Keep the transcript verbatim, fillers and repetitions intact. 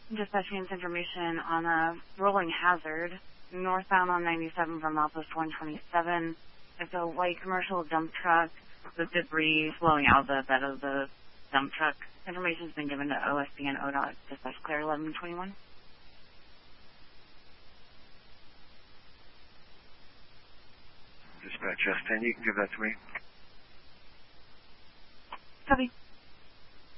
Dispatching information on a rolling hazard northbound on ninety-seven from Outpost one twenty-seven. It's a white commercial dump truck with debris flowing out of the bed of the dump truck. Information's been given to O S B and O D O T. Dispatch clear eleven twenty-one. Dispatch S ten, you can give that to me. Copy.